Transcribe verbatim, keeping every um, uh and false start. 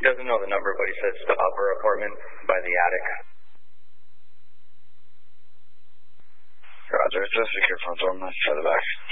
Doesn't know the number, but he says the upper apartment by the attic. Roger, just secure front door, I'm not to the back.